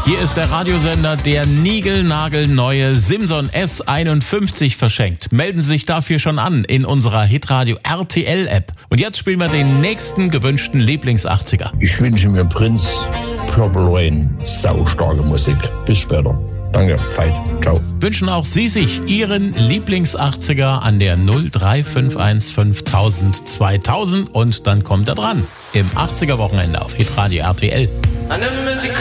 Hier ist der Radiosender, der niegelnagelneue Simson S51 verschenkt. Melden Sie sich dafür schon an in unserer Hitradio RTL App. Und jetzt spielen wir den nächsten gewünschten Lieblings-80er. Ich wünsche mir Prince, Purple Rain, saustarke Musik. Bis später. Danke, Veit, ciao. Wünschen auch Sie sich Ihren Lieblings-80er an der 0351 5000 2000 und dann kommt er dran. Im 80er-Wochenende auf Hitradio RTL.